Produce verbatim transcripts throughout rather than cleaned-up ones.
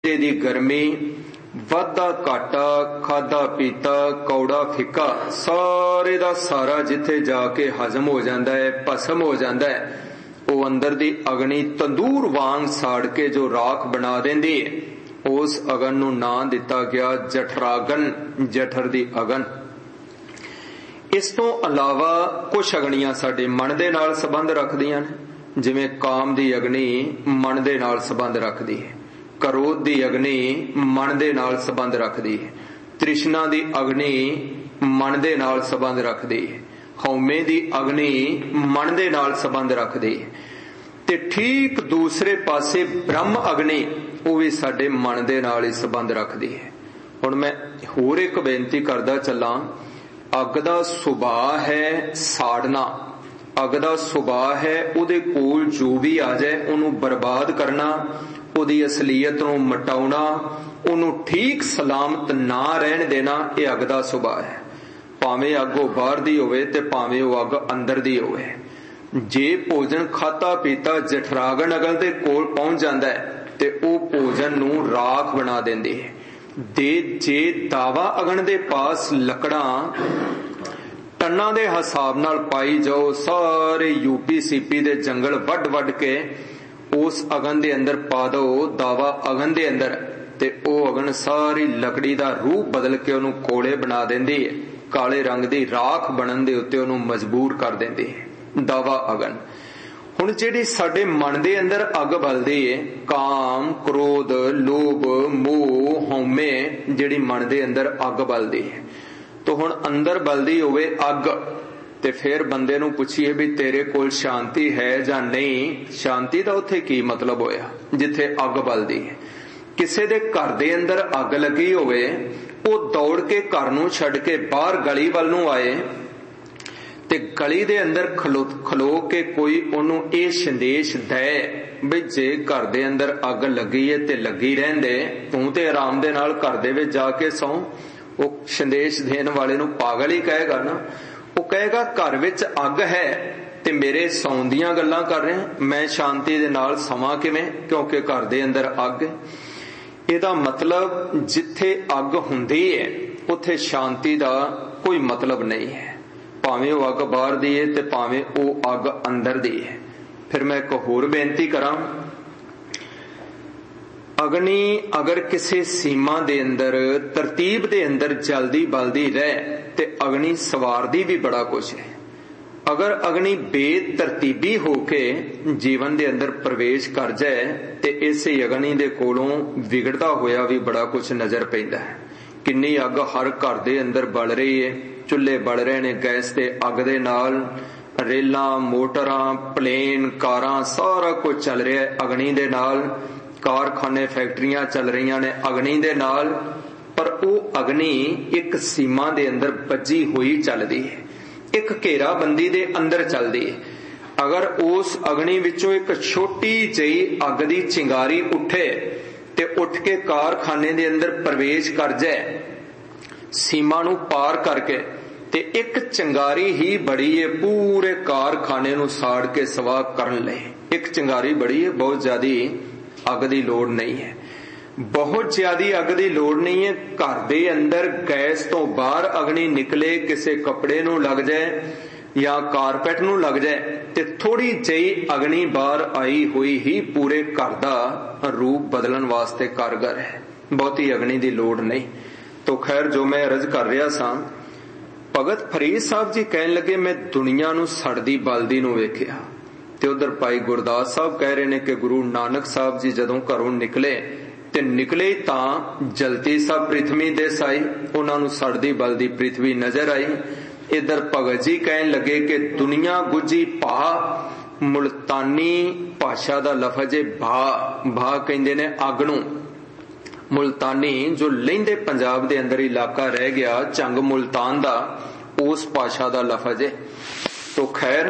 दी गर्मी, वाधा घाटा, खादा पीता, कौड़ा फिक्का, सारे दा सारा जिथे जाके हजम हो जाता है, भस्म हो जाता है, वो अंदर दी अग्नि तंदूर वांग साड़ के जो राख बना देंदी है, उस अगन नूं नां दिता गया जठरागन, जठर दी अगन। इस तो अलावा कुछ अग्नियां साडे मन दे नाल संबंध रखदियां ने, जिवें काम दी अग्नि मन दे नाल संबंध रखदी है, क्रोध दी अग्नि मन दे नाल संबंध रखदी है, तृष्णा दी अग्नि मन दे नाल संबंध रखदी है, हौमे दी अग्नि मन दे नाल संबंध रखदी है, ते ठीक दूसरे पासे ब्रह्म अग्नि वो भी साडे मन दे नाल ही संबंध रखदी है। हुण मैं होर एक बेनती करदा चलां, अग दा सुभाव है साड़ना, अग दा सुभाव है उहदे कोल जो भी आ जाए उहनूं बर्बाद करना, उहदी असलीयत नूं मटाउणा, उहनूं ठीक सलामत ना रहण देना, ये अग दा सुभाव है। भावें अग ओह बाहर दी होवे ते भावें ओह अग अंदर दी होवे। जे भोजन खाता पीता जठरागन अगल दे कोल पहुंच जांदा है ते ओह भोजन नूं राख बना देंदी है। दे जे दावा अगन दे पास लकड़ां टन्ना दे हिसाब नाल पाई जाओ, सारे यूपी सीपी दे जंगल वड वड के उस अगन दे अंदर पा दो, दावा अगन दे अंदर, ते ओ अगन सारी लकड़ी दा रूप बदल के उन्होंने कोड़े बना देंदी है, काले रंग दी राख बनन दे उत्ते उन्होंने मजबूर कर देंदी है दावा अगन। हुण जिहड़ी साडे मन दे अंदर अग बलदी है, काम क्रोध लोभ मोह हौमे, जिहड़ी मन दे अंदर अग बलदी है, तो हुण अंदर बलदी होवे अग, ते फिर बंदे नूं पुछीए भी तेरे कोल शांति है जां नहीं, शांति दा उत्थे की मतलब होया जिथे अग बलदी है। किसे दे घर दे अंदर अग लगी होवे, ओ दौड़ के घर नूं छड्ड के बाहर गली वल नूं आए, ते गली दे अंदर खलो खलो के कोई ओनू ये संदेश दे भी जे घर दे अंदर अग लगी है ते लगी रहंदे, तू ते आराम दे नाल घर दे विच जाके सौ, वो संदेश देण वाले नूं पागल ही कहेगा ना। वो कहेगा घर विच अग है ते मेरे सौण दीयां गल्लां कर रहे हैं, मैं शांति दे नाल सवां किवें, क्योंकि घर दे अंदर अग है। इहदा मतलब जिथे अग हुंदी है उत्थे शांति दा कोई मतलब नहीं है, भावें वो अग बाहर दी है ते भावें वो अग अंदर दी है। फिर मैं एक होर बेनती करां, अग्नि अगर किसी सीमा दे अंदर तरतीब दे अंदर जल्दी बलदी रहे ते अग्नि सवारदी भी बड़ा कुछ है। अगर अग्नि बेतरतीबी होके जीवन दे अंदर प्रवेश कर जाए ते इसे अग्नि दे कोलों विगड़दा होया भी बड़ा कुछ नजर पैंदा है। किन्नी अग हर घर दे अंदर बल रही है, चुल्हे बल रहे ने गैस ते अग दे नाल, रेलां मोटरां प्लेन कारां सारा कुछ चल रहा है अग्नि दे नाल, कारखाने फैक्ट्रियां चल रही ने अग्नि दे नाल, पर वो अग्नि एक सीमा दे अंदर बजी हुई चलदी है, एक घेराबंदी दे अंदर चलदी है। अगर उस अग्नि विचों एक छोटी जही अग दी चिंगारी उठे ते उठ के कारखाने दे अंदर प्रवेश कर जाए, सीमा नूं पार करके, ते एक चिंगारी ही बड़ी है पूरे कारखाने नूं साड़ के सवा करन लई। एक चिंगारी बड़ी है, बहुत ज्यादा अग दी लोड़ नहीं है, बहुत ज्यादा अग दी लोड़ नहीं है। घर दे अंदर गैस तो बाहर अग्नि निकले, किसे कपड़े नूं लग जाए या कारपेट नूं लग जाए, ते थोड़ी जही अग्नि बाहर आई हुई ही पूरे घर दा रूप बदलन वास्ते कारगर है, बहुती अग्नि दी लोड़ नहीं। तो खैर जो मैं अर्ज कर रहा सा, भगत फरीद साहब जी कहन लगे मैं दुनिया नूं सड़दी बलदी नूं वेखिया, ते उधर भाई गुरदास साहब कह रहे ने कि गुरु नानक साहब जी जदों घरों निकले ते निकले तां जलती सा पृथ्वी दिस आई, उन्हां नूं सड़दी बलदी पृथ्वी नजर आई। इधर भगत जी कहन लगे कि दुनिया गुजी भा, मुल्तानी भाषा दा लफज है भा, भा कहंदे ने अग नूं। मुल्तानी जो लहिंदे पंजाब दे अंदर इलाका रह गया चंग मुल्तान दा, उस भाषा दा लफज है। तो खैर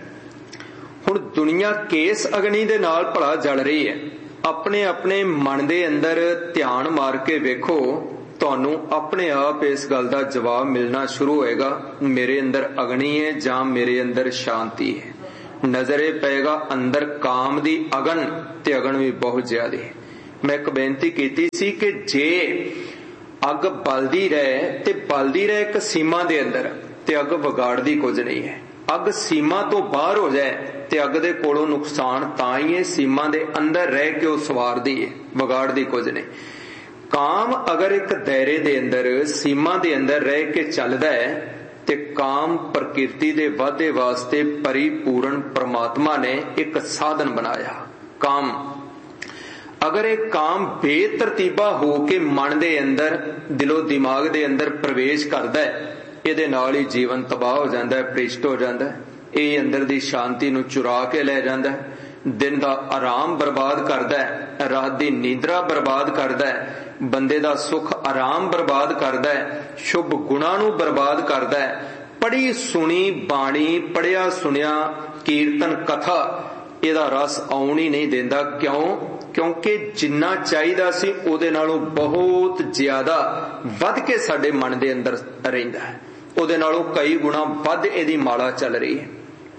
हुण दुनिया केस अग्नि दे नाल भला जल रही है। अपने अपने मन दे अंदर ध्यान मार के वेखो, तुहानू अपने आप इस गल दा जवाब मिलना शुरू होएगा, मेरे अंदर अग्नि है जां मेरे अंदर शांति है। नजरे पेगा अंदर काम दी अगन ते अगन भी बहुत ज्यादा है। मैं एक बेनती कीती सी कि जे अग बलदी रहे ते बलदी रहे एक सीमा दे अंदर ते अग विगाड़दी कुछ नहीं है। अग सीमा तो बाहर हो जाए ते अग दे कोलों नुकसान तां ही है, सीमा दे अंदर रह के वह सवारदी है, विगाड़दी कुछ नहीं। काम अगर एक दायरे दे अंदर सीमा दे अंदर रह के चलदा है ते काम प्रकृति दे वाधे वास्ते परिपूर्ण परमात्मा ने एक साधन बनाया। काम अगर एक काम बेतरतीबा हो के मन दे अंदर दिलो दिमाग दे अंदर प्रवेश करदा है, इहदे नाल ही जीवन तबाह हो जाता है, भ्रिष्ट हो जाता है। ये अंदर दी शांति नूं चुरा के ले जाता है, दिन दा आराम बर्बाद करदा है, रात दी नींदरा बर्बाद करदा है, बंदे दा सुख आराम बर्बाद करदा है, शुभ गुणां नूं बर्बाद करदा है। पढ़ी सुनी बाणी, पढ़िया सुनिया कीर्तन कथा इहदा रस आउण ही नहीं देंदा। क्यों? क्योंकि जिन्ना चाहिदा सी उहदे नालों बहुत ज्यादा वध के साडे मन दे अंदर रहिंदा है, उहदे नालों कई गुणा वध इहदी माला चल रही है।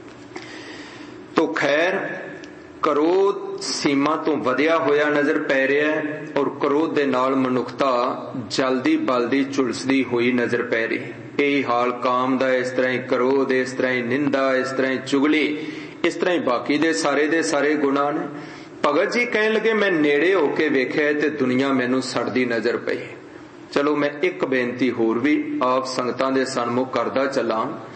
तो खैर क्रोध सीमा तो वधिया होया नजर पै रहा है और क्रोध दे नाल मनुखता जल्दी बलदी झुलसदी हुई नजर पै रही है। यही हाल काम दा, इस तरह ही क्रोध, इस तरह ही निंदा, इस तरह ही चुगली, इस तरह ही बाकी दे सारे दे सारे गुणा ने। भगत जी कहन लगे मैं नेड़े होके वेख्या ते दुनिया मैनू सड़दी नजर पई। चलो मैं एक बेनती होर भी आप संगतां दे सन्मुख करदा चला।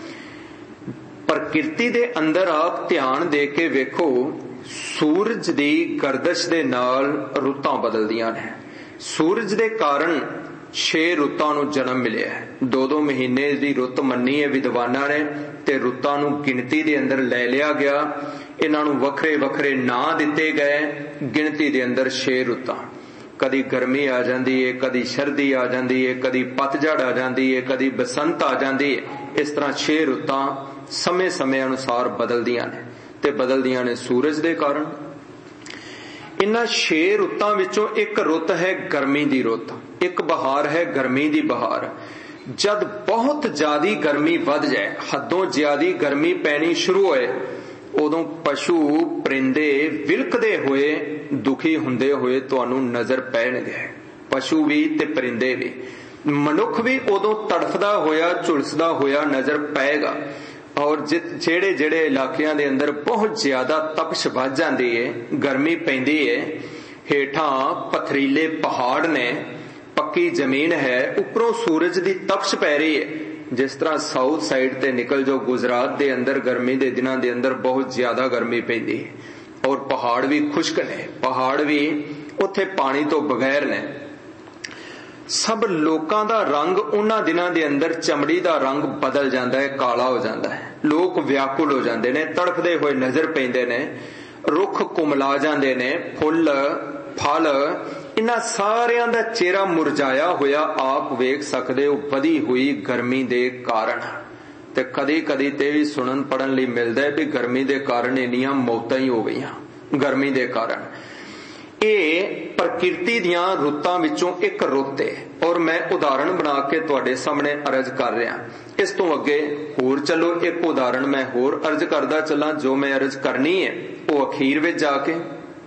प्रकृति दे अंदर आप ध्यान दे के वेखो, सूरज दी गर्दश दे नाल रुतां बदलदियां ने। सूरज दे कारण छे रुतां नूं जन्म मिलिया है। दो दो महीने दी रुत मन्नी है विद्वानां ने ते रुतां नूं गिणती दे अंदर लै लिया गया। इन्हां नूं वखरे वखरे नां दिते गए। गिणती दे अंदर छे रुतां, कदी गर्मी आ जांदी है, कदी सर्दी आ जांदी है, कदी पतझड़ आ जांदी है, कदी बसंत आ जांदी है। इस तरह छे रुतां समय समय अनुसार बदलदियां ने ते बदलदियां ने सूरज दे कारण। इन्हां छे रुतां विचों एक रुत है गर्मी दी रुत, एक बहार है गर्मी दी बहार। जद बहुत ज्यादा गर्मी वध जाए, हदों ज्यादा गर्मी पैनी शुरू होए, उदों पशु परिंदे विलकदे हुए दुखी हुंदे हुए तुहानू नजर पैणगे। पशु भी ते परिंदे भी, मनुख भी उदों तड़फदा होया झुलसदा होया नजर पैगा। और जेड़े जेड़े इलाकियां दे अंदर बहुत ज्यादा तपश वध जांदी है, गर्मी पैंदी है, हेठां पथरीले पहाड़ ने, पक्की जमीन है, उपरों सूरज दी तपश पै रही है। जिस तरह साउथ साइड ते निकल जो गुजरात दे अंदर गर्मी दे दिनां दे अंदर बहुत ज्यादा गर्मी पैंदी है और पहाड़ भी खुश्क ने, पहाड़ भी उत्थे पानी तो बगैर ने। सब लोकां दा रंग उन्हां दिनां दे अंदर चमड़ी दा रंग बदल जांदा है, काला हो जांदा है। लोग व्याकुल हो जांदे ने, तड़फदे होए नजर पैंदे ने, रुख कुमला जांदे ने, फुੱਲ फल इन्हां सारियां दा चेहरा मुरझाया होया आप वेख सकदे हो वधी हुई गर्मी दे कारण। ते कदी कदी ते भी सुनन पढ़न लई मिलदा है भी गर्मी दे कारण इन्नियां मौतां ही हो गईयां गर्मी दे कारण। ये प्रकृति दियां रुतां विचों एक रुत है और मैं उदाहरण बना के तुहाडे सामने अर्ज कर रहा। इस तो अगे होर चलो एक उदाहरण मैं होर अर्ज करदा चला। जो मैं अर्ज करनी है वो अखीर विच जाके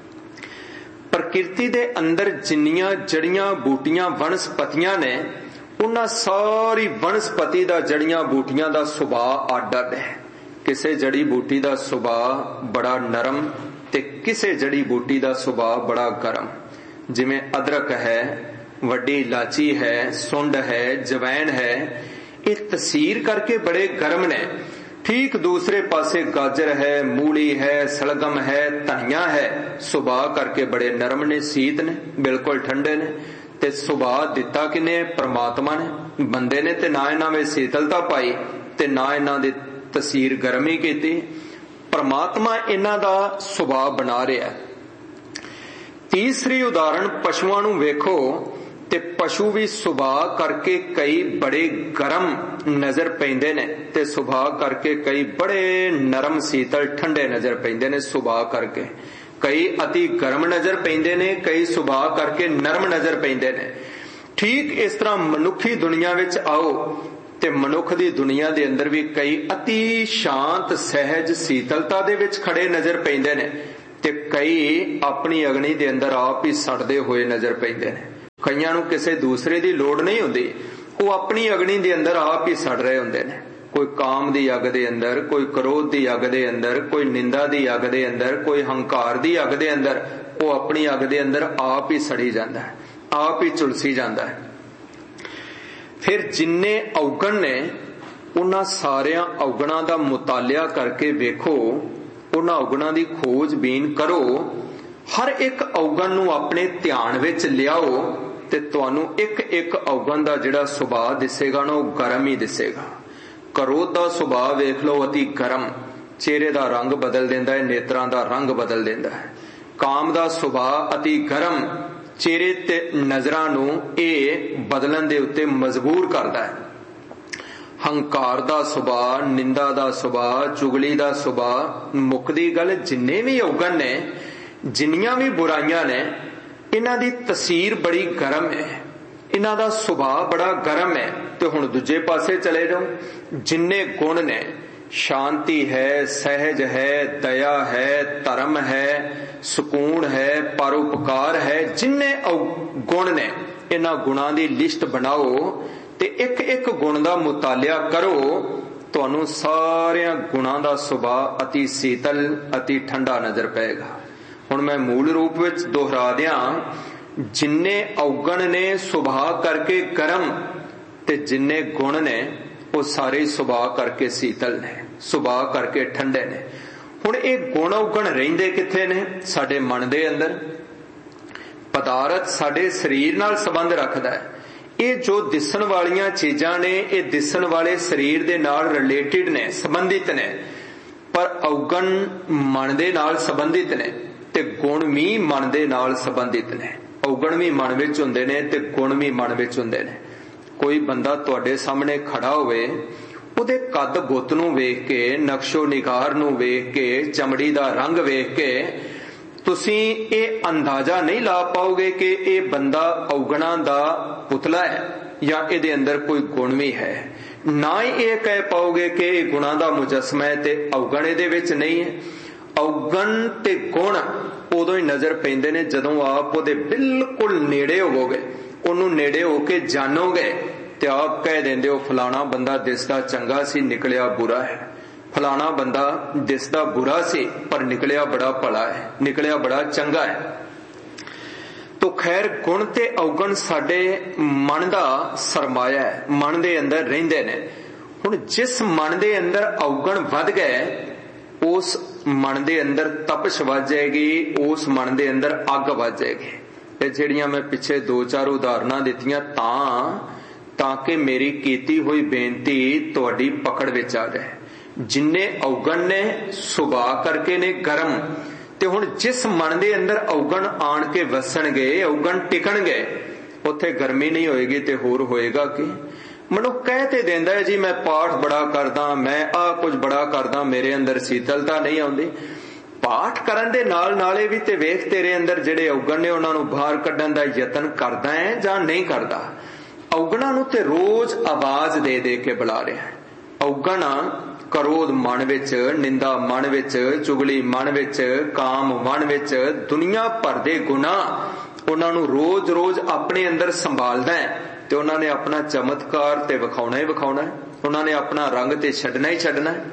प्रकृति दे अंदर जिन्नियां जड़ियां बूटियां वनस्पतियां ने, उन्हां सारी वनस्पति दा जड़ियां बूटियां दा सुभाव अड्ड अड्ड है। किसे जड़ी बूटी दा सुभाव बड़ा नरम ते किसे जड़ी बूटी दा सुभाव बड़ा गर्म। जिवें अदरक है, वड्डी इलाची है, सुंड है, जवैन है, ये तसीर करके बड़े गर्म ने। ठीक दूसरे पासे गाजर है, मूली है, सलगम है, धनिया है, सुभाव करके बड़े नरम ने, शीत ने, बिल्कुल ठंडे ने। ते सुभाव दिता किने? परमात्मा ने। बंदे ने ते ना इन्हां विच शीतलता पाई ते ना इन्हां दी तसीर गर्मी कीती। परमात्मा इन्हां दा सुभाव बना रहा है। तीसरी उदाहरण पशुआं नूं वेखो ते पशु भी सुभाव करके कई बड़े गर्म नजर पैंदे ने ते सुभाव करके कई बड़े नरम शीतल ठंडे नजर पैंदे ने। सुभाव करके कई अति गर्म नजर पैंदे ने, कई सुभाव करके नरम नजर पैंदे ने। ठीक इस तरह मनुखी दुनिया विच आओ ते मनुख दी दुनिया दे अंदर भी कई अति शांत सहज शीतलता दे विच खड़े नजर पैंदे ने ते कई अपनी अग्नि दे अंदर आप ही सड़दे हुए नजर पैंदे ने। कईयां नूं किसी दूसरे दी लोड़ नहीं हुंदी, वो अपनी अग्नि दे अंदर आप ही सड़ रहे हुंदे ने। कोई काम दी अग दे अंदर, कोई क्रोध दी अग दे अंदर, कोई निंदा दी अग दे अंदर, कोई हंकार दी अग दे अंदर, वो अपनी अग दे अंदर आप ही सड़ी जांदा है, आप ही झुलसी जांदा है। फिर जिन्ने अवगण ने उन्हां सारियां अवगणां दा मुतालिया करके वेखो, उन्हां अवगणां दी खोजबीन करो, हर एक अवगण नूं अपने ध्यान विच लियाओ ते तुहानूं एक एक अवगण दा जिहड़ा सुभाव दिसेगा ना, वो गरम ही दिसेगा। क्रोध दा सुभाव वेख लो, अति गरम, चेहरे दा रंग बदल देंदा है, नेत्रां दा रंग बदल देंदा है। काम दा सुभाव अति गरम, चेहरे ते नजरां नूं इह बदलण दे उत्ते मजबूर करदा है। हंकार दा सुभाव, निंदा दा सुभाव, चुगली दा सुभाव, मुकदी गल जिन्ने भी अवगण ने, जिन्नियां भी बुराइयां ने, इन्हां दी तसीर बड़ी गरम है, इन्हां दा सुभाव बड़ा गरम है। ते हुण दूजे पासे चले जाओ, जिन्ने गुण ने, शांति है, सहज है, दया है, धर्म है, सुकून है, परोपकार है, जिन्ने गुण ने, इन्हां गुणां दी लिस्ट बनाओ ते एक एक गुण दा मुतालिया करो, तुहानूं सारियां गुणां दा सुभाव अति शीतल, अति ठंडा नजर पेगा। हुण मैं मूल रूप विच दोहरा दियां, जिन्ने अवगण ने सुभाव करके गरम ते जिन्ने गुण ने वो सारे सुभाव करके शीतल ने, सुभाव करके ठंडे ने। हुण ये गुण अवगण रहिंदे किथे ने? साडे मन दे अंदर। पदार्थ साडे शरीर नाल संबंध रखदा है। ये जो दिसन वालियां चीजां ने, ये दिसन वाले शरीर दे नाल रिलेटेड ने, संबंधित ने, पर अवगण मन दे नाल संबंधित ने ते गुण भी मन दे नाल संबंधित ने। अवगण भी मन विच हुंदे ने ते गुण भी मन विच हुंदे ने। कोई बंदा तुहाडे सामने खड़ा होवे, उहदे कद गुत नूं वेख के, नक्शो निगार नूं वेख के, चमड़ी दा रंग वेख के तुसीं ये अंदाजा नहीं ला पाओगे कि ये बंदा अवगणां दा पुतला है या इहदे अंदर कोई गुण भी है। ना ही ये कह पाओगे कि ये गुणां दा मुजस्समा है ते अवगण इहदे विच नहीं है। अवगण ते गुण उदों ही नजर पैंदे ने जदों आप उहदे बिल्कुल नेड़े होवोगे, उहनूं नेड़े होके जानोगे ते आप कह देंदे हो फलाना बंदा दिसदा चंगा सी, निकलिया बुरा है, फलाना बंदा दिसदा बुरा सी पर निकलिया बड़ा भला है, निकलिया बड़ा चंगा है। तो खैर गुण ते अवगण साडे मन दा सरमाया है, मन दे अंदर रहिंदे ने। हुण जिस मन दे अंदर अवगण वध गए, उस मन दे अंदर तपश वध जाएगी, उस मन दे अंदर अग वध जाएगी। ते जिहड़ियां मैं पिछे दो चार उदाहरणां दित्तियां तां ताकि मेरी कीती हुई बेनती तुहाडी पकड़ विच आ जाए। जिन्ने अवगण ने सुभाव करके ने गरम, ते हुण जिस मन दे अंदर अवगण आण के वसणगे, अवगण टिकणगे, उत्थे गर्मी नहीं होएगी ते होर होएगा कि मनुख कह ते देंदा है जी मैं पाठ बड़ा करदा, मैं आ कुछ बड़ा करदा, मेरे अंदर शीतलता नहीं आउंदी। पाठ करन दे नाल नाले भी ते वेख तेरे अंदर जिहड़े अवगण ने उन्हां नूं बाहर कढण दा यतन करदा है जां नहीं करदा। अवगणां नूं ते रोज आवाज दे दे के बुला रिहा है। अवगण क्रोध मन विच, निंदा मन विच, चुगली मन विच, काम मन विच, दुनिया भर दे गुनाह उन्हां नूं रोज रोज अपने अंदर संभालदा है ते उन्हां ने अपना चमत्कार ते विखाउणा ही विखाउणा है, उन्हां ने अपना रंग ते छड्डना ही छड्डना है।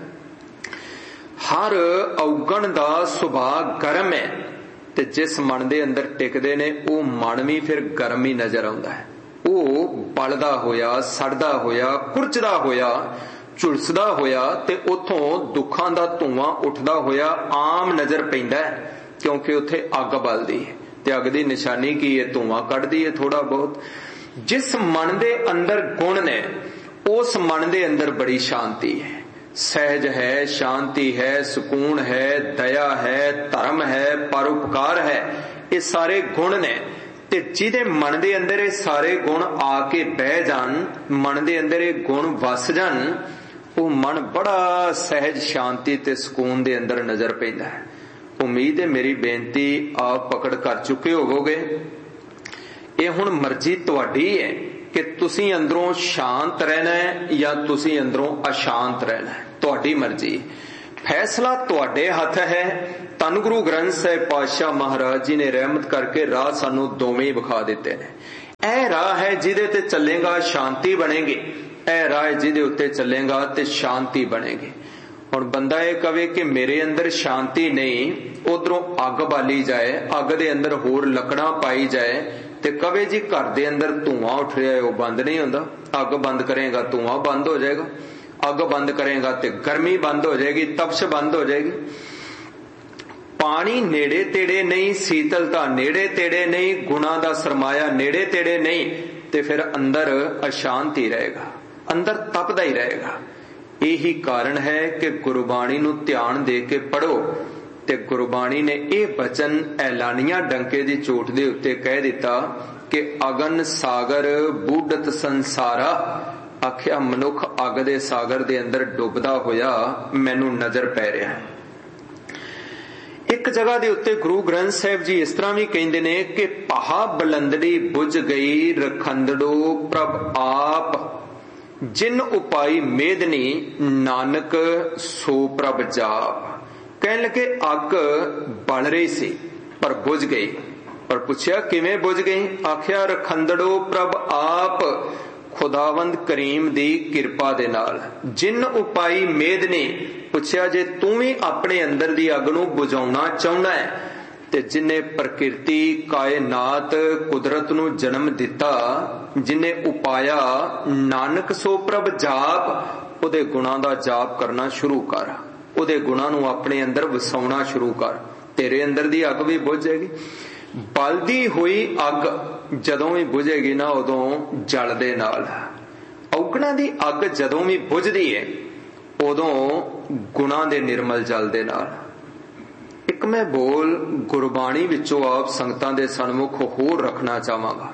हर अवगण दा सुभाव गरम है ते जिस मन दे अंदर टिकदे ने वो मन भी फिर गरम ही नजर आउंदा है। वो बलदा होया, सड़दा होया, कुरचदा होया, झुलसदा होया ते उथों दुखां दा धुआं उठदा होया आम नजर पैंदा है, क्योंकि उत्थे अग बलदी है ते अग दी निशानी की है, धुआं कढदी है थोड़ा बहुत। जिस मन दे अंदर गुण ने, उस मन दे अंदर बड़ी शांति है, सहज है, शांति है, सुकून है, दया है, धर्म है, परोपकार है, ये सारे गुण ने। ते जिहदे मन दे अंदर ये सारे गुण आके बह जान, मन दे अंदर ये गुण वस जान, वो मन बड़ा सहज शांति ते सुकून दे अंदर नजर पैंदा है। उम्मीद है मेरी बेनती आप पकड़ कर चुके होवोगे। ये हुण मर्जी तुहाडी है कि तुसीं अंदरों शांत रहना है या तुसीं अंदरों अशांत रहना है, तुहाडी मर्जी। फैसला तुहाडे हथ है। धन गुरु ग्रंथ साहिब पातशाह महाराज जी ने रहमत करके राह सानू दोवें विखा दिते ने। ए राह है जिहदे ते चलेगा शांति बनेगी, ए राह जिहदे उत्ते चलेगा ते शांति बनेगी। हुण बंदा ये कहे कि मेरे अंदर शांति नहीं, उधरों अग बाली जाए, अग दे अंदर होर लकड़ां पाई जाए ते कहे जी घर दे अंदर धुआं उठ रहा है, वो बंद नहीं हुंदा। अग बंद करेगा धुआं बंद हो जाएगा, अग बंद करेगा ते गर्मी बंद हो जाएगी, तपश बंद हो जाएगी। पानी नेड़े तेड़े नहीं, शीतलता नेड़े तेड़े नहीं, गुणा दा सरमाया नेड़े तेड़े नहीं, ते फिर अंदर अशांति रहेगा, अंदर तपदा ही रहेगा। यही कारण है कि गुरबाणी नू ध्यान दे के पढ़ो ते गुरबाणी ने यह बचन ऐलानिया डंके दी चोट दे उत्ते कह दिता कि अगन सागर बूढ़त संसारा। आखिया मनुख अग दे सागर दे अंदर डुबदा होया मैनू नजर पै रहा है। एक जगह दे उत्ते गुरु ग्रंथ साहिब जी इस तरह भी कहंदे ने कि पहा बलंदड़ी बुझ गई रखंदड़ो प्रभ आप, जिन उपाई मेदनी नानक सो प्रभ जाप। कहने लगे अग बल रही सी पर बुझ गई, पर पूछया किवें बुझ गई? आखिया रखंदड़ो प्रभ आप, खुदावंद करीम दी किरपा दे नाल। जिन उपाई मेदनी, पूछया जे तू भी अपने अंदर दी अग नू बुझाउणा चाहुंदा है ते जिन्ने प्रकृति कायनात कुदरत नू जन्म दिता, जिन्ने उपाया नानक सो प्रभ जाप, उदे गुणां दा जाप करना शुरू कर, उदे गुणां नू अपने अंदर वसाउणा शुरू कर, तेरे अंदर दी अग भी बुझ जाएगी। बलदी हुई अग जदों भी बुझेगी ना उदों जल दे नाल, औगणा दी अग जदों भी बुझदी है उदों गुणा दे निर्मल जल दे नाल। एक मैं बोल गुरबाणी विचों आप संगतां दे सन्मुख होर रखना चाहांगा।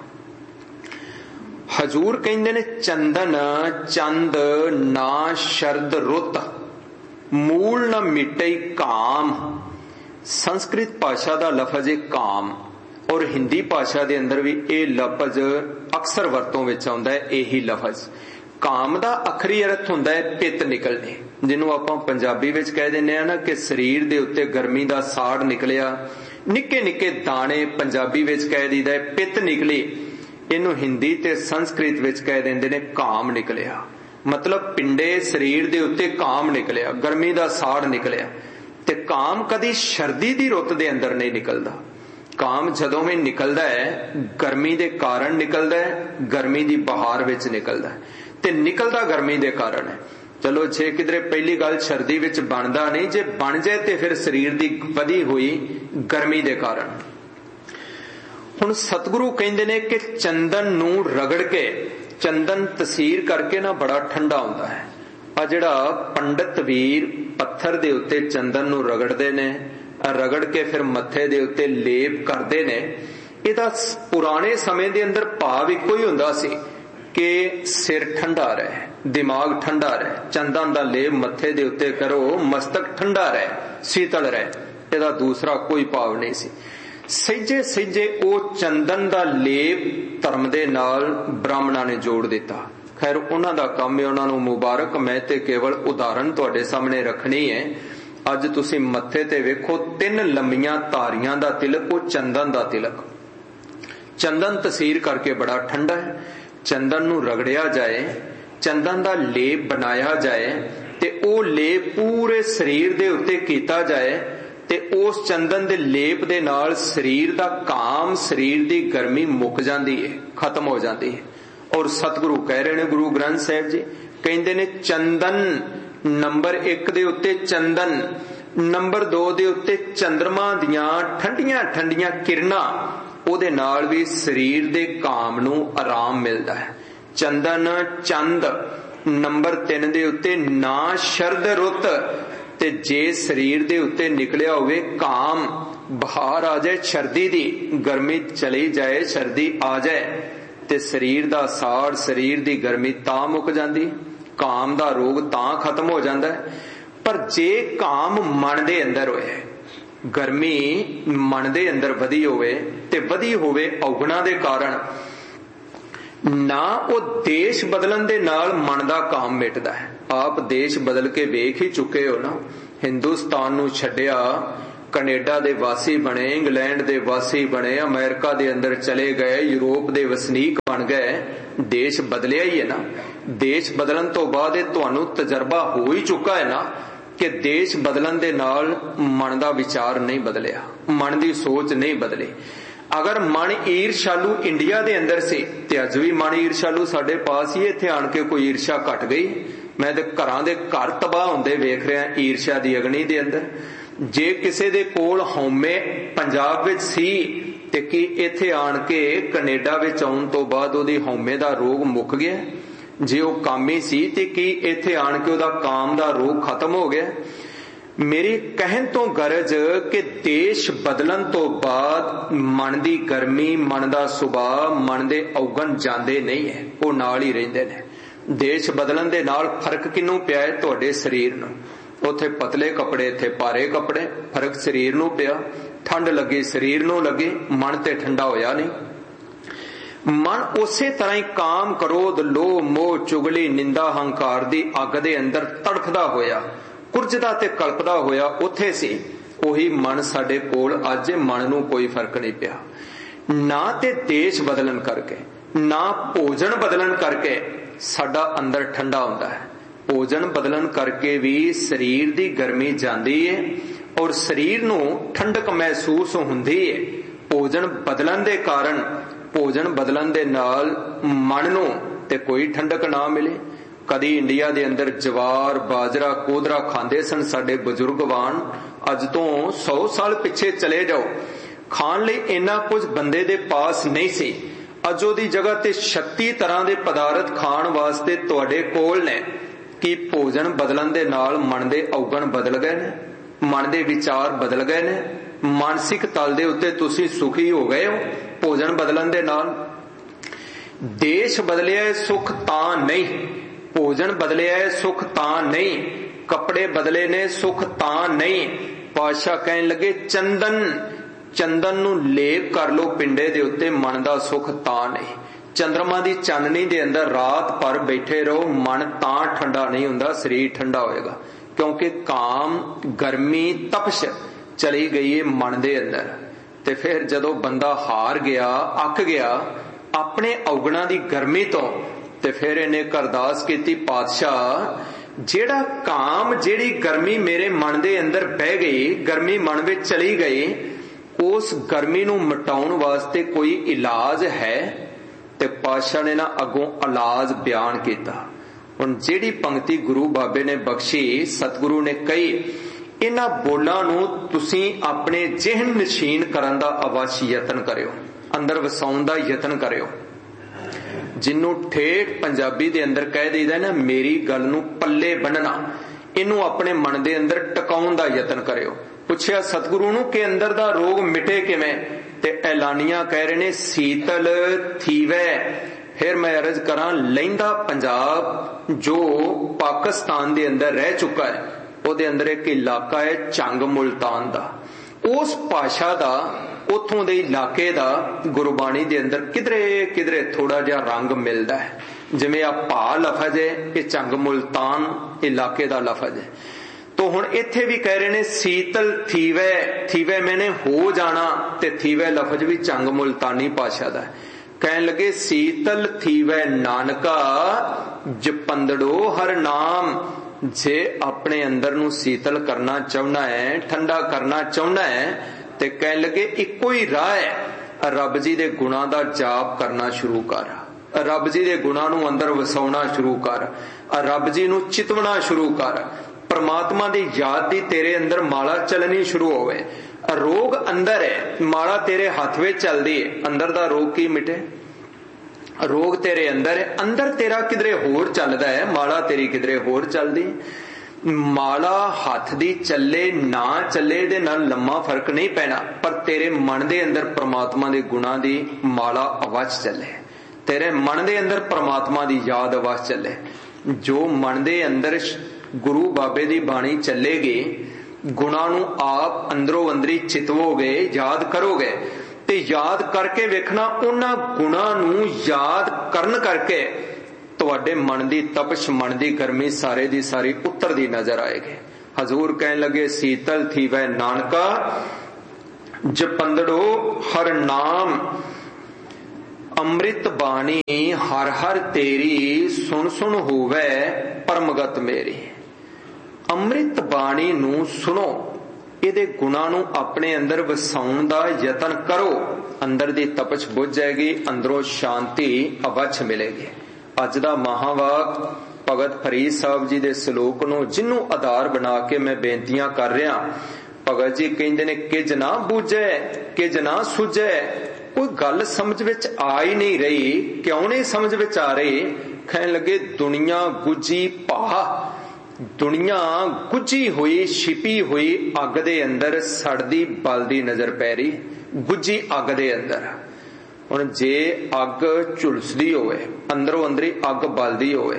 हजूर कहंदे ने चंदन चंद ना शरद रुत, मूल न मिटई काम। संस्कृत भाषा दा लफज है काम, और हिंदी भाषा दे अंदर भी ये लफज अक्सर वरतों विच आउंदा है। यही लफज काम दा अखरी अर्थ हुंदा है पित निकलने, जिन्हों आपां पंजाबी विच कह दिंदे आ ना कि शरीर दे उत्ते गर्मी दा साड़ निकलिया, निक्के निक्के दाने पंजाबी विच कह दीदा है पित निकली, इनू हिंदी ते संस्कृत विच कह दिंदे ने काम निकलिया। मतलब पिंडे शरीर दे उत्ते काम निकलिया, गर्मी दा साड़ निकलिया। ते काम कदी सर्दी दी रुत दे अंदर नहीं निकलदा। काम जदों भी निकलदा है गर्मी दे कारण निकलदा है, गर्मी दी बहार विच निकलदा है, ते निकलदा गर्मी दे कारण है। चलो जे किधरे पहली गल सर्दी विच बनदा नहीं, जे बन जाए ते फिर शरीर दी वधी हुई गर्मी दे कारण। हुण सतगुरु कहंदे ने कि चंदन नू रगड़ के, चंदन तसीर करके ना बड़ा ठंडा हुंदा है। आ जिहड़ा पंडित वीर पत्थर दे उत्ते चंदन नू रगड़दे ने, रगड़ के फिर मत्थे दे उत्ते लेप करदे ने, इहदा पुराने समय दे अंदर भाव इक्को ही हुंदा सी कि सिर ठंडा रहे, दिमाग ठंडा रहे, चंदन दा लेप मत्थे दे उत्ते करो, मस्तक ठंडा रहे, शीतल रहे, इहदा दूसरा कोई भाव नहीं सी। सहिजे सहिजे ओ चंदन दा लेप धर्म दे नाल ब्राह्मणां ने जोड़ दिता। खैर उन्हां दा काम है, उन्हां नूं मुबारक। मैं ते केवल उदाहरण तुहाडे सामने रखनी है। अज तुसीं मत्थे ते वेखो तीन लंबियां धारियां दा तिलक, ओ चंदन दा तिलक। चंदन तसीर करके बड़ा ठंडा है। चंदन नूं रगड़िया जाए, चंदन दा लेप बनाया जाए ते ओ लेप पूरे शरीर दे उत्ते कीता जाए ते उस चंदन दे लेप दे नाल शरीर दा काम, शरीर दी गर्मी मुक जांदी है, खत्म हो जाती है। और सतगुरु कह रहे ने, गुरु ग्रंथ साहिब जी कहंदे ने चंदन नंबर एक दे उत्ते चंदन, नंबर दो दे उत्ते चंद्रमा दियां ठंडियां ठंडियां किरणां, ओदे नाल भी शरीर दे काम नूं आराम मिलदा है। चंदन चंद नंबर तीन दे उत्ते ना शरद रुत, ते जे शरीर दे उत्ते निकलिया होवे काम, बहार आ जाए सर्दी दी, गर्मी चली जाए सर्दी आ जाए, ते शरीर दा साड़, शरीर दी गर्मी तां मुक जांदी, काम दा रोग तां खत्म हो जांदा है। पर जे काम मन दे अंदर होए, गर्मी मन दे अंदर वधी होवे ते वधी होवे औगणा दे कारण, ना वो देश बदलन दे नाल मन दा काम मिटदा है। आप देश बदल के वेख ही चुके हो ना, हिंदुस्तान नूं छड्डिया, कनेडा दे वासी बने, इंग्लैंड दे वासी बने, अमेरिका दे अंदर चले गए, यूरोप दे वसनीक बन गए, देश बदलिया ही है ना। देश बदलन तो बाद ये तुहानू तजर्बा हो ही चुका है ना कि देश बदलन दे नाल मन दा विचार नहीं बदलिया, मन दी सोच नहीं बदली। अगर मन ईर्षालू इंडिया दे अंदर से ते अज भी मन ईर्षालू साडे पास ही, इत्थे आण के कोई ईर्षा घट गई? मैं ते घरां दे घर तबाह हुंदे वेख रिहा ईर्षा दी अग्नि दे अंदर। जे किसी दे कोल हौमे पंजाब विच सी ते कि इत्थे आण के कनेडा विच आउण तो बाद ओहदी हौमे दा रोग मुक गया? जे वो कामी सी ते कि इत्थे आण के ओहदा काम दा रोग खत्म हो गया? मेरी कहन तो गरज कि देश बदलन तो बाद मन दी गर्मी, मन दा सुभाव, मन दे अवगण जांदे नहीं है, वो नाल ही रहिंदे ने। देश बदलन दे नाल फर्क किनू पिया है? तुहाडे शरीर नूं। उथे पतले कपड़े, इत्थे भारे कपड़े, फर्क शरीर नूं पिया। ठंड लगी शरीर नूं लगी, मन ते ठंडा होया नहीं। मन उसे तरह ही काम, क्रोध, लोभ, मोह, चुगली, निंदा, हंकार दी अग दे अंदर तड़फदा होया, कुरजदा ते कल्पदा होया उथे सी। ओही मन साडे कोल अज मन नूं कोई फर्क नहीं पिया। ना ते देश बदलन करके, ना भोजन बदलन करके साडा अंदर ठंडा हुंदा है। भोजन बदलन करके भी शरीर दी गर्मी जांदी है और शरीर नूं ठंडक महसूस हुंदी है। भोजन बदलन दे कारण, भोजन बदलन दे नाल मन नूं ते कोई ठंडक ना मिले। कदी इंडिया दे अंदर जवार, बाजरा, कोदरा खांदे सन साडे बजुर्गवान। अज तो सौ साल पिछे चले जाओ, खाण लई इन्ना कुछ बंदे दे पास नहीं सी। अज ओदी जगह ते छत्ती तरह दे पदार्थ खाण वास्ते तुहाडे कोल ने। कि भोजन बदलन दे नाल मन दे अवगण बदल गए ने, मन दे विचार बदल गए ने, मानसिक तल दे उत्ते तुसी सुखी हो गए हो भोजन बदलन दे नाल। देश बदलिया है सुख तां नहीं, भोजन बदलिया है सुख तां नहीं, कपड़े बदले ने सुख तां नहीं। पातशाह कहन लगे चंदन चंदन नूं लेप कर लो पिंडे दे उत्ते, मन दा सुख तां नहीं। चंद्रमा दी चाननी दे अंदर रात भर बैठे रहो, मन तां ठंडा नहीं हुंदा, शरीर ठंडा होएगा। क्योंकि काम, गर्मी, तपश चली गई है मन दे अंदर। ते फिर जदों बंदा हार गया, अक गया अपने अवगुणां दी गर्मी तो, ते फिर इन्हें अरदास कीती, पातशाह जेड़ा काम, जेड़ी गर्मी मेरे मन दे अंदर बह गई, गर्मी मन विच चली गई, उस गर्मी नूं मिटाउण वास्ते कोई इलाज है? ते पातशाह ने ना अगों इलाज बयान किया। हुण जेड़ी पंक्ति गुरु बाबे ने बख्शी, सतगुरु ने कही, इन्हां बोलां नूं तुसीं अपने जिहन नशीन करन दा अवश्य यतन करियो, अंदर वसाउण दा यतन करियो। जिन्नू ठेठ पंजाबी दे अंदर कह दईदा ना, मेरी गल नूं पल्ले बन्नना, इनू अपने मन दे अंदर टकाउण दा यतन करियो। पुछया सतगुरु नूं कि अंदर दा रोग मिटे किवें? ते ऐलानिया कह रहे ने शीतल थीवै। फिर मैं अर्ज करा, लैंदा पंजाब जो पाकिस्तान दे अंदर रह चुका है, ओदे अंदर एक इलाका है चंग मुल्तान दा। उस भाषा दा, उथों दे इलाके दा गुरबाणी दे अंदर किधरे किधरे थोड़ा जिहा रंग मिलदा है। जिवें आ भा लफज है, ये चंग मुल्तान इलाके दा लफज है। तो हुण इत्थे भी कह रहे ने शीतल थीवै, थीवै मैंने हो जाना, ते थीवै लफज भी चंग मुल्तानी भाषा दा है। कहन लगे शीतल थीवै नानका जपंदड़ो हर नाम। जे अपने अंदर नूं शीतल करना चाहना है, ठंडा करना चाहना है, ते कहन लगे इक्को ही राह है, रब जी दे गुणां दा जाप करना शुरू कर, रब जी दे गुणां नूं अंदर वसाउणा शुरू कर, रब जी नूं चितवना शुरू कर, परमात्मा दी याद दी तेरे अंदर माला चलनी शुरू होवे। रोग अंदर है, माला तेरे हाथ में चलदी है, अंदर दा रोग की मिटे? रोग तेरे अंदर है, अंदर तेरा किधरे होर चलदा है, माला तेरी किधरे होर चलदी। माला हाथ दी चले ना चले दे नाल लम्मा फर्क नहीं पैना, पर तेरे मन दे अंदर परमात्मा दे गुणां दी माला अवश्य चले, तेरे मन दे अंदर परमात्मा दी याद अवश्य चले। जो मन दे अंदर गुरु बाबे दी बाणी चलेगी, गुणां नूं आप अंदरों अंदरी चितवोगे, याद करोगे, ते याद करके वेखना उन्हां गुणां नूं याद करन करके तुहाडे मन दी तपश, मन दी गर्मी सारे दी सारी उतरदी नजर आएगी। हजूर कहने लगे शीतल थी वह नानका जपंदड़ो हर नाम अमृत बाणी हर हर तेरी सुन सुन होवे परमगत मेरी। अमृत बाणी नू सुनो, ਇਹਦੇ ਗੁਣਾਂ ਨੂੰ ਆਪਣੇ ਅੰਦਰ ਵਸਾਉਣ ਦਾ ਯਤਨ ਕਰੋ, ਅੰਦਰ ਦੀ ਤਪਸ਼ ਬੁੱਝ ਜਾਏਗੀ, ਅੰਦਰੋਂ ਸ਼ਾਂਤੀ ਅਵਛ ਮਿਲੇਗੀ। ਅੱਜ ਦਾ ਮਹਾਵਾਕ ਭਗਤ ਫਰੀਦ ਸਾਹਿਬ ਜੀ ਦੇ ਸ਼ਲੋਕ ਨੂੰ ਜਿਹਨੂੰ ਆਧਾਰ ਬਣਾ ਕੇ ਮੈਂ ਬੇਨਤੀਆਂ ਕਰ ਰਿਹਾ, ਭਗਤ ਜੀ ਕਹਿੰਦੇ ਨੇ ਕਿਜ ਨਾ ਬੂਝੈ ਕਿਜ ਨਾ ਸੁਝੈ। ਕੋਈ ਗੱਲ ਸਮਝ ਵਿੱਚ ਆ ਹੀ ਨਹੀਂ ਰਹੀ। ਕਿਉਂ ਨਹੀਂ ਸਮਝ ਵਿੱਚ ਆ ਰਹੀ? ਕਹਿਣ ਲੱਗੇ ਦੁਨੀਆ ਗੁੱਜੀ ਭਾ, ਦੁਨੀਆ ਗੁੱਝੀ ਹੋਈ ਛਿਪੀ ਹੋਈ ਅੱਗ ਦੇ ਅੰਦਰ ਸੜਦੀ ਬਲਦੀ ਨਜ਼ਰ ਪੈ ਰਹੀ। ਗੁੱਝੀ ਅੱਗ ਦੇ ਅੰਦਰ ਹੁਣ ਜੇ ਅੱਗ ਝੁਲਸਦੀ ਹੋਵੇ, ਅੰਦਰੋਂ ਅੰਦਰੀ ਅੱਗ ਬਲਦੀ ਹੋਵੇ,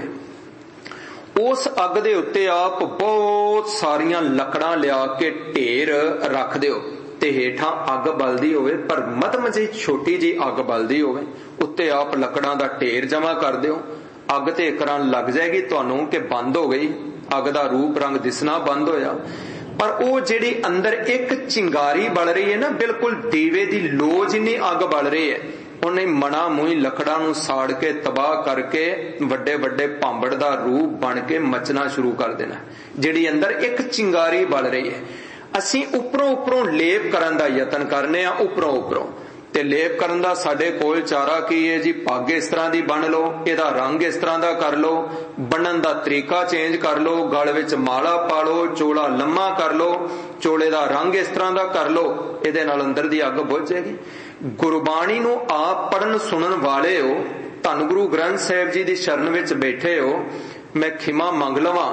ਉਸ ਅੱਗ ਦੇ ਉੱਤੇ ਆਪ ਬਹੁਤ ਸਾਰੀਆਂ ਲੱਕੜਾਂ ਲਿਆ ਕੇ ਢੇਰ ਰੱਖ ਦਿਓ ਤੇ ਹੇਠਾਂ ਅੱਗ ਬਲਦੀ ਹੋਵੇ, ਪਰ ਮੱਧਮ ਜਿਹੀ ਛੋਟੀ ਜਿਹੀ ਅੱਗ ਬਲਦੀ ਹੋਵੇ, ਉੱਤੇ ਆਪ ਲੱਕੜਾਂ ਦਾ ਢੇਰ ਜਮਾ ਕਰ ਦਿਓ। ਅੱਗ ਤੇ ਇਕਰਾਂ ਲੱਗ ਜਾਏਗੀ ਤੁਹਾਨੂੰ ਕਿ ਬੰਦ ਹੋ ਗਈ, ਅੱਗ ਦਾ ਰੂਪ ਰੰਗ ਦਿਸਣਾ ਬੰਦ ਹੋਇਆ। ਪਰ ਉਹ ਜਿਹੜੀ ਅੰਦਰ ਇੱਕ ਚਿੰਗਾਰੀ ਬਲ ਰਹੀ ਹੈ ਨਾ, ਬਿਲਕੁਲ ਦੀਵੇ ਦੀ ਲੋ ਜਿੰਨੀ ਅੱਗ ਬਲ ਰਹੀ ਹੈ, ਉਹਨੇ ਮਣਾ ਮੂੰਹ ਲੱਕੜਾਂ ਨੂੰ ਸਾੜ ਕੇ ਤਬਾਹ ਕਰਕੇ ਵੱਡੇ ਵੱਡੇ ਭਾਂਬੜ ਦਾ ਰੂਪ ਬਣ ਕੇ ਮਚਣਾ ਸ਼ੁਰੂ ਕਰ ਦੇਣਾ। ਜਿਹੜੀ ਅੰਦਰ ਇੱਕ ਚਿੰਗਾਰੀ ਬਲ ਰਹੀ ਹੈ, ਅਸੀਂ ਉੱਪਰੋਂ ਉੱਪਰੋਂ ਲੇਪ ਕਰਨ ਦਾ ਯਤਨ ਕਰਨੇ ਆ, ਉੱਪਰੋਂ ਉੱਪਰੋਂ। ਤੇ ਲੇਪ ਕਰਨ ਦਾ ਸਾਡੇ ਕੋਲ ਚਾਰਾ ਕੀ ਹੈ ਜੀ? ਪੱਗ ਇਸ ਤਰ੍ਹਾਂ ਦੀ ਬੰਨ ਲਓ, ਇਹਦਾ ਰੰਗ ਇਸ ਤਰ੍ਹਾਂ ਦਾ ਕਰ ਲਓ, ਬੰਨਣ ਦਾ ਤਰੀਕਾ ਚੇਂਜ ਕਰ ਲਓ, ਗਲ ਵਿੱਚ ਮਾਲਾ ਪਾ ਲਓ, ਚੋਲਾ ਲੰਮਾ ਕਰ ਲਓ, ਚੋਲੇ ਦਾ ਰੰਗ ਇਸ ਤਰ੍ਹਾਂ ਦਾ ਕਰ ਲਓ, ਇਹਦੇ ਨਾਲ ਅੰਦਰ ਦੀ ਅੱਗ ਬੁਝ ਜਾਏਗੀ। ਗੁਰਬਾਣੀ ਨੂੰ ਆਪ ਪੜਨ ਸੁਣਨ ਵਾਲੇ ਹੋ, ਧੰਨ ਗੁਰੂ ਗ੍ਰੰਥ ਸਾਹਿਬ ਜੀ ਦੀ ਸ਼ਰਨ ਵਿੱਚ ਬੈਠੇ ਹੋ, ਮੈਂ ਖਿਮਾ ਮੰਗ ਲਵਾਂ,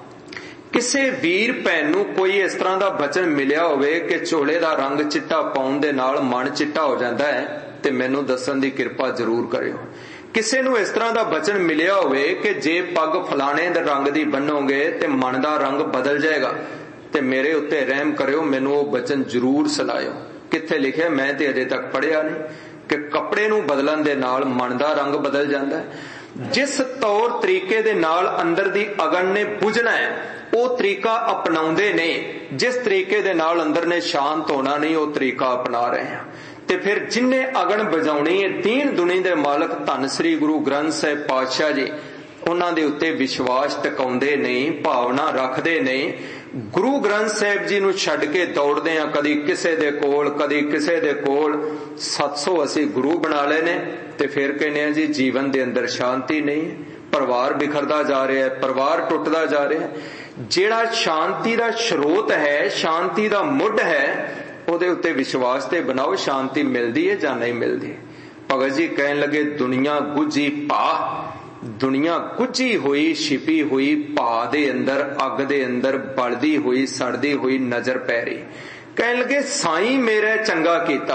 ਕਿਸੇ ਵੀਰ ਭੈਣ ਨੂੰ ਕੋਈ ਇਸ ਤਰ੍ਹਾਂ ਦਾ ਬਚਨ ਮਿਲਿਆ ਹੋਵੇ ਕਿ ਚੋਲੇ ਦਾ ਰੰਗ ਚਿੱਟਾ ਪਾਉਣ ਦੇ ਨਾਲ ਮਨ ਚਿੱਟਾ ਹੋ ਜਾਂਦਾ ਹੈ, ਤੇ ਮੈਨੂੰ ਦੱਸਣ ਦੀ ਕਿਰਪਾ ਜ਼ਰੂਰ ਕਰਿਓ। ਕਿਸੇ ਨੂੰ ਇਸ ਤਰ੍ਹਾਂ ਦਾ ਬਚਨ ਮਿਲਿਆ ਹੋਵੇ ਕਿ ਜੇ ਪੱਗ ਫਲਾਣੇ ਦੇ ਰੰਗ ਦੀ ਬੰਨੋਗੇ ਤੇ ਮਨ ਦਾ ਰੰਗ ਬਦਲ ਜਾਏਗਾ, ਤੇ ਮੇਰੇ ਉੱਤੇ ਰਹਿਮ ਕਰਿਓ, ਮੈਨੂੰ ਉਹ ਬਚਨ ਜ਼ਰੂਰ ਸੁਣਾਇਓ। ਕਿੱਥੇ ਲਿਖਿਆ? ਮੈਂ ਤੇ ਅਜੇ ਤੱਕ ਪੜ੍ਹਿਆ ਨਹੀਂ ਕਿ ਕੱਪੜੇ ਨੂੰ ਬਦਲਣ ਦੇ ਨਾਲ ਮਨ ਦਾ ਰੰਗ ਬਦਲ ਜਾਂਦਾ ਹੈ। ਜਿਸ ਤੌਰ ਤਰੀਕੇ ਦੇ ਨਾਲ ਅੰਦਰ ਦੀ ਅਗਨ ਨੇ ਬੁਝਣਾ ਹੈ, ਉਹ ਤਰੀਕਾ ਅਪਣਾਉਂਦੇ ਨੇ। ਜਿਸ ਤਰੀਕੇ ਦੇ ਨਾਲ ਅੰਦਰ ਨੇ ਸ਼ਾਂਤ ਹੋਣਾ ਨਹੀਂ, ਉਹ ਤਰੀਕਾ ਅਪਣਾ ਰਹੇ ਹਾਂ। ਤੇ ਫਿਰ ਜਿੰਨੇ ਅਗਨ ਬੁਝਾਉਣੀ ਹੈ, ਦੀਨ ਦੁਨੀ ਦੇ ਮਾਲਕ ਧੰਨ ਸ੍ਰੀ ਗੁਰੂ ਗ੍ਰੰਥ ਸਾਹਿਬ ਪਾਤਸ਼ਾਹ ਜੀ ਉਹਨਾਂ ਦੇ ਉੱਤੇ ਵਿਸ਼ਵਾਸ ਟਿਕਾਉਂਦੇ ਨਹੀਂ, ਭਾਵਨਾ ਰੱਖਦੇ ਨਹੀਂ। ਗੁਰੂ ਗ੍ਰੰਥ ਸਾਹਿਬ ਜੀ ਨੂੰ ਛੱਡ ਕੇ ਦੌੜਦੇ ਆ, ਕਦੀ ਕਿਸੇ ਦੇ ਕੋਲ ਕਦੀ ਕਿਸੇ ਦੇ ਕੋਲ। ਸੱਤ ਸੌ ਅਸੀਂ ਗੁਰੂ ਬਣਾ ਲਏ ਨੇ, ਤੇ ਫਿਰ ਕਹਿੰਦੇ ਆ ਜੀ ਜੀਵਨ ਦੇ ਅੰਦਰ ਸ਼ਾਂਤੀ ਨਹੀਂ, ਪਰਿਵਾਰ ਬਿਖਰਦਾ ਜਾ ਰਿਹਾ ਹੈ, ਪਰਿਵਾਰ ਟੁੱਟਦਾ ਜਾ ਰਿਹਾ ਹੈ। ਜਿਹੜਾ ਸ਼ਾਂਤੀ ਦਾ ਸਰੋਤ ਹੈ, ਸ਼ਾਂਤੀ ਦਾ ਮੁੱਢ ਹੈ, ਉਹਦੇ ਉੱਤੇ ਵਿਸ਼ਵਾਸ ਤੇ ਬਣਾਓ, ਸ਼ਾਂਤੀ ਮਿਲਦੀ ਹੈ ਜਾਂ ਨਹੀਂ ਮਿਲਦੀ। ਭਗਤ ਜੀ ਕਹਿਣ ਲੱਗੇ ਦੁਨੀਆ ਗੁੱਝੀ ਭਾ, ਦੁਨੀਆ ਗੁੱਝੀ ਹੋਈ ਛਿਪੀ ਹੋਈ ਭਾ ਦੇ ਅੰਦਰ, ਅੱਗ ਦੇ ਅੰਦਰ ਬਲਦੀ ਹੋਈ ਸੜਦੀ ਹੋਈ ਨਜ਼ਰ ਪੈ ਰਹੀ। ਕਹਿਣ ਲੱਗੇ ਸਾਈਂ ਮੇਰੇ ਚੰਗਾ ਕੀਤਾ।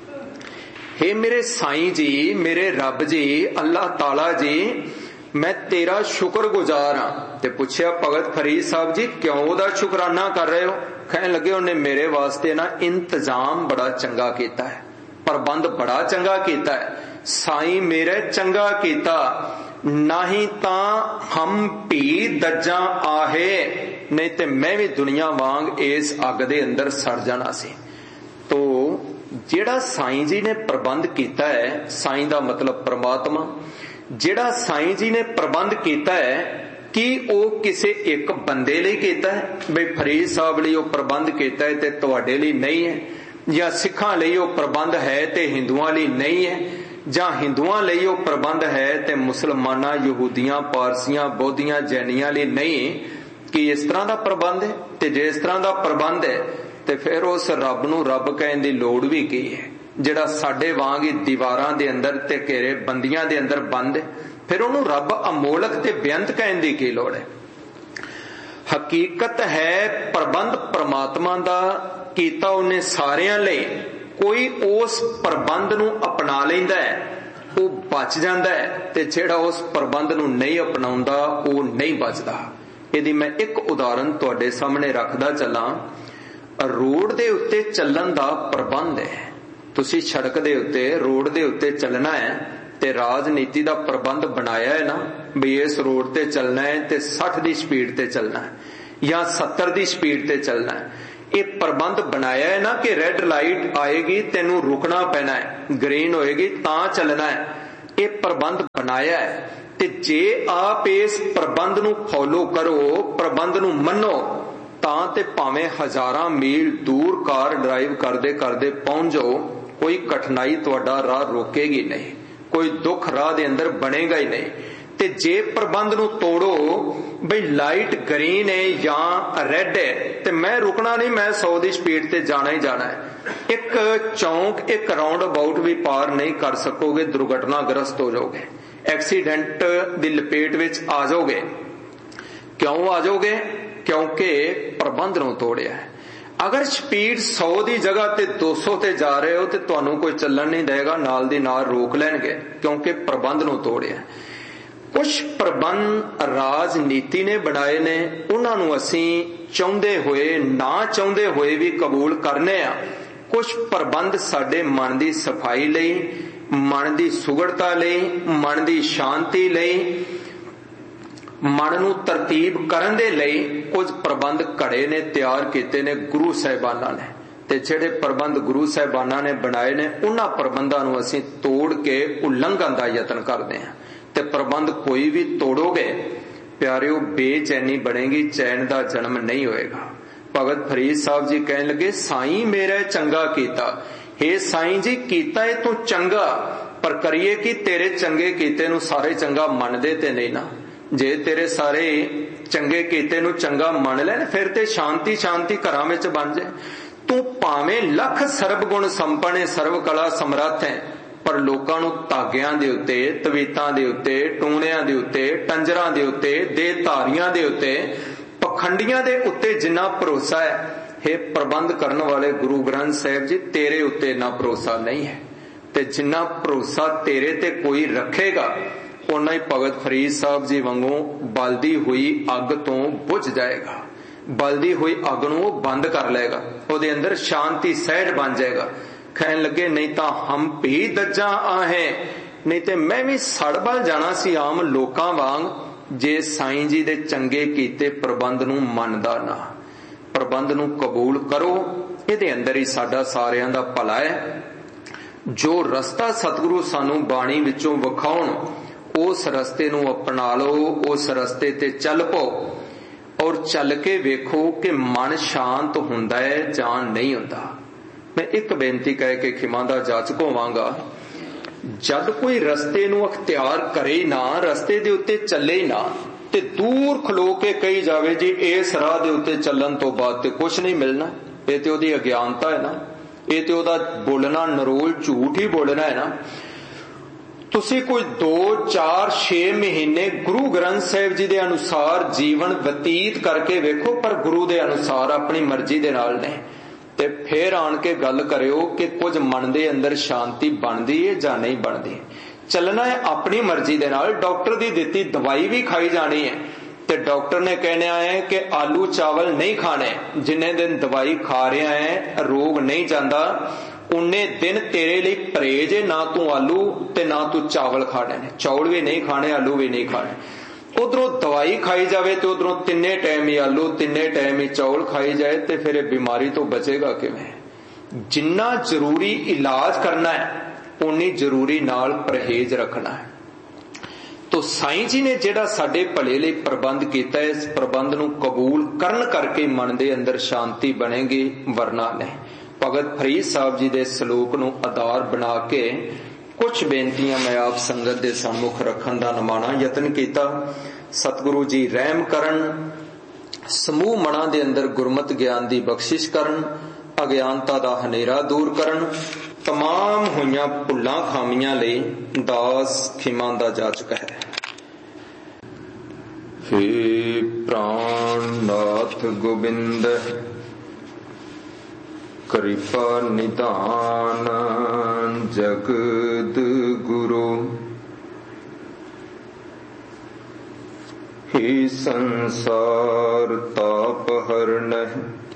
ਹੇ ਮੇਰੇ ਸਾਈਂ ਜੀ, ਮੇਰੇ ਰੱਬ ਜੀ, ਅੱਲਾਹ ਤਾਲਾ ਜੀ, ਮੈਂ ਤੇਰਾ ਸ਼ੁਕਰਗੁਜ਼ਾਰ ਹਾਂ। ਤੇ ਪੁੱਛਿਆ ਭਗਤ ਫਰੀਦ ਸਾਹਿਬ ਜੀ ਕਿਉਂ ਉਹਦਾ ਸ਼ੁਕਰਾਨਾ ਕਰ ਰਹੇ ਹੋ? ਕਹਿਣ ਲੱਗੇ ਉਹਨੇ ਮੇਰੇ ਵਾਸਤੇ ਨਾ ਇੰਤਜ਼ਾਮ ਬੜਾ ਚੰਗਾ ਕੀਤਾ ਹੈ, ਪ੍ਰਬੰਧ ਬੜਾ ਚੰਗਾ ਕੀਤਾ ਹੈ। ਸਾਈਂ ਮੇਰੇ ਚੰਗਾ ਕੀਤਾ, ਨਹੀਂ ਤਾਂ ਹਮ ਭੀ ਦੱਜਾਂ ਆਹੇ, ਨਹੀਂ ਤੇ ਮੈਂ ਵੀ ਦੁਨੀਆ ਵਾਂਗ ਇਸ ਅੱਗ ਦੇ ਅੰਦਰ ਸੜ ਜਾਣਾ ਸੀ। ਤੋ ਜਿਹੜਾ ਸਾਈਂ ਜੀ ਨੇ ਪ੍ਰਬੰਧ ਕੀਤਾ ਹੈ, ਸਾਈਂ ਦਾ ਮਤਲਬ ਪ੍ਰਮਾਤਮਾ, ਜਿਹੜਾ ਸਾਈਂ ਜੀ ਨੇ ਪ੍ਰਬੰਧ ਕੀਤਾ ਹੈ, ਕੀ ਉਹ ਕਿਸੇ ਇੱਕ ਬੰਦੇ ਲਈ ਕੀਤਾ ਹੈ? ਬਈ ਫਰੀਦ ਸਾਹਿਬ ਲਈ ਉਹ ਪ੍ਰਬੰਧ ਕੀਤਾ ਹੈ ਤੇ ਤੁਹਾਡੇ ਲਈ ਨਹੀਂ ਹੈ, ਜਾਂ ਸਿੱਖਾਂ ਲਈ ਉਹ ਪ੍ਰਬੰਧ ਹੈ ਤੇ ਹਿੰਦੂਆਂ ਲਈ ਨਹੀਂ ਹੈ, ਜਾਂ ਹਿੰਦੂਆਂ ਲਈ ਉਹ ਪ੍ਰਬੰਧ ਹੈ ਤੇ ਮੁਸਲਮਾਨਾਂ, ਯਹੂਦੀਆਂ, ਪਾਰਸੀਆਂ, ਬੋਧੀਆਂ, ਜੈਨੀਆਂ ਲਈ ਨਹੀਂ? ਕੀ ਇਸ ਤਰ੍ਹਾਂ ਦਾ ਪ੍ਰਬੰਧ ਹੈ? ਤੇ ਜੇ ਇਸ ਤਰ੍ਹਾਂ ਦਾ ਪ੍ਰਬੰਧ ਹੈ ਤੇ ਫਿਰ ਉਸ ਰੱਬ ਨੂੰ ਰੱਬ ਕਹਿਣ ਦੀ ਲੋੜ ਵੀ ਕੀ ਹੈ, ਜਿਹੜਾ ਸਾਡੇ ਵਾਂਗ ਹੀ ਦੀਵਾਰਾਂ ਦੇ ਅੰਦਰ ਤੇ ਘੇਰੇ ਬੰਦੀਆਂ ਦੇ ਅੰਦਰ ਬੰਦ ਹੈ? ਫਿਰ ਉਹਨੂੰ ਰੱਬ ਅਮੋਲਕ ਤੇ ਬੇਅੰਤ ਕਹਿਣ ਦੀ ਕੀ ਲੋੜ ਹੈ? ਹਕੀਕਤ ਹੈ ਪ੍ਰਬੰਧ ਪ੍ਰਮਾਤਮਾ ਦਾ ਕੀਤਾ ਉਹਨੇ ਸਾਰਿਆਂ ਲਈ। ਕੋਈ ਉਸ ਪ੍ਰਬੰਧ ਨੂੰ ਅਪਣਾ ਲੈਂਦਾ ਹੈ ਉਹ ਬਚ ਜਾਂਦਾ ਹੈ, ਤੇ ਜਿਹੜਾ ਉਸ ਪ੍ਰਬੰਧ ਨੂੰ ਨਹੀਂ ਅਪਣਾਉਂਦਾ ਉਹ ਨਹੀਂ ਬਚਦਾ। ਇਹਦੀ ਮੈਂ ਇੱਕ ਉਦਾਹਰਨ ਤੁਹਾਡੇ ਸਾਹਮਣੇ ਰੱਖਦਾ ਚੱਲਾਂ। ਰੋਡ ਦੇ ਉੱਤੇ ਚੱਲਣ ਦਾ ਪ੍ਰਬੰਧ ਹੈ, ਤੁਸੀਂ ਸੜਕ ਦੇ ਉੱਤੇ ਰੋਡ ਦੇ ਉੱਤੇ ਚੱਲਣਾ ਹੈ ਤੇ ਰਾਜਨੀਤੀ ਦਾ ਪ੍ਰਬੰਧ ਬਣਾਇਆ ਹੈ ਨਾ, ਵੀ ਇਸ ਰੋਡ ਤੇ ਚੱਲਣਾ ਹੈ ਤੇ ਸੱਠ ਦੀ ਸਪੀਡ ਤੇ ਚੱਲਣਾ ਹੈ। या सत्तर की स्पीड ते चलना है। ये प्रबंध बनाया है ना कि रेड लाइट आएगी तेनू रुकना पैना है, ग्रीन होएगी तां चलना है। ये प्रबंध बनाया है ते जे आप इस प्रबंध नू फॉलो करो, प्रबंध नू मनो, तां ते भावें हजारां मील दूर कार ड्राइव करदे करदे पहुंच जाओ, कोई कठिनाई तुहाडा राह रोकेगी नहीं, कोई दुख राह दे अंदर बनेगा ही नहीं। ते जे प्रबंध नू तोड़ो बई लाइट ग्रीन है या रेड है ते मैं रुकना नहीं, मैं सौ की स्पीड ते जाना ही जाना है, एक चौंक एक राउंड अबाउट भी पार नहीं कर सकोगे, दुर्घटनाग्रस्त हो जाओगे, एक्सीडेंट की लपेट विच आ जाओगे। क्यों आ जाओगे? क्योंकि प्रबंध नू तोड़िया है। अगर स्पीड सौ की जगह ते दो सौ ते जा रहे हो तो तुहानू कोई चलन नहीं देगा, नाल दी नाल रोक लैणगे, क्योंकि प्रबंध नू तोड़िया। कुछ प्रबंध राजनीति ने बनाए ने, उन्होंने असीं चाहुंदे होए ना चाहुंदे होए भी कबूल करने आ। कुछ प्रबंध साडे मन की सफाई लई, मन की सुगड़ता लई, मन की शांति लई, मन नू तरतीब करन दे लई कुछ प्रबंध घड़े ने तैयार कीते ने गुरु साहिबाना ने। ते जिहड़े प्रबंध गुरु साहिबाना ने बनाए ने उन्हां प्रबंधां नू असीं तोड़ के उल्लंघन दा यतन करदे हां। ते प्रबंध कोई भी तोड़ोगे प्यारिओ, बेचैनी बनेगी, चैन का जन्म नहीं होएगा। भगत फरीद साहब जी कहन लगे, साईं मेरा चंगा कीता। हे साईं जी, कीता है तू चंगा, पर करिए कि तेरे चंगे कीते नू सारे चंगा मनदे ते नहीं ना। जे तेरे सारे चंगे कीते नू चंगा मन लैन फिर ते शांति शांति घरां विच बन जाए। तू भावें लख सर्ब गुण संपन्न, सर्व कला समर्थ है, पर लोकां नू धागियां दे उत्ते, तवीतां दे उत्ते, टूणियां दे उत्ते, टंजरां दे उत्ते, देहधारियां दे उत्ते, पखंडियां दे उत्ते जिन्ना भरोसा है, हे प्रबंध करने वाले गुरु ग्रंथ साहिब जी, तेरे उत्ते इन्ना भरोसा नहीं है। ते जिन्ना भरोसा तेरे ते कोई रखेगा उन्ना ही भगत फरीद साहब जी वांगू बलदी हुई अग तो बुझ जाएगा। बलदी हुई अग नू बंद कर लेगा, उहदे अंदर शांति सहज बन जाएगा। कहन लगे, नहीं तो हम भी दज्जा आहे, नहीं तो मैं भी सड़ बल जाना सी आम लोकां वांग, जे साईं जी दे चंगे कीते प्रबंध नू मनदा ना। प्रबंध नू कबूल करो, इहदे अंदर ही साडा सारियां दा भला है। जो रस्ता सतगुरु सानू बाणी विचों विखाउण, उस रस्ते नू अपना लो, उस रस्ते ते चल पो और चल के वेखो कि मन शांत हुंदा है जां नहीं हुंदा। मैं एक बेनती कह के खिमा दा जाचक होवांगा, जद कोई रस्ते नू अख्तियार करे ना, रस्ते दे उत्ते चले ना, ते दूर खलो के कही जावे जी इस राह दे उत्ते चलन तो बाद ते कुछ नहीं मिलना, ये ते ओदी अज्ञानता है ना, ये ते ओदा बोलना नरोल झूठ ही बोलना है ना। तुसी कोई दो चार छे महीने गुरु ग्रंथ साहिब जी दे अनुसार जीवन व्यतीत करके वेखो, पर गुरु दे अनुसार अपनी मर्जी दे नाल नहीं, ते फिर आन के गल करियो कि कुछ मन दे अंदर शांति बनदी है जां नहीं बनदी। चलना है अपनी मर्जी दे नाल, डॉक्टर दी दित्ती दवाई भी खाई जानी है, ते डॉक्टर ने कहना है कि आलू चावल नहीं खाने, जिन्ने दिन दवाई खा रहा है रोग नहीं जाता, उन्ने दिन तेरे लिए परहेज है, ना तू आलू ते ना तू चावल खाने ने, चौल भी नहीं खाने, आलू भी नहीं खाने। उधरों दवाई खाई जाए तो उधरों तिन्ने टाइम ही आलू, तिन्ने टाइम ही चौल खाई जाए, तो फिर बीमारी तो बचेगा किवें। जिन्ना जरूरी इलाज करना है उन्नी जरूरी नाल परहेज रखना है। तो साईं जी ने जिहड़ा साडे भले लई प्रबंध कीता है, इस प्रबंध नू कबूल करन करके मन दे अंदर शांति बनेगी, वरना नहीं। भगत फरीद साहब जी दे सलोक नू आधार बना के कुछ बेनतियां मैं आप संगत दे सम्मुख रखन दा नमाना यतन कीता। सतगुरु जी रहम करन, समूह मना दे अंदर गुरमत ज्ञान दी बख्शिश करन, अज्ञानता दा हनेरा दूर करन, तमाम होइयां भुल्लां खामियां लई दास खिमा दा जाचक है। हे प्राणनाथ गोबिंद कृपा निधान जगद गुरु, हे संसार ताप हरण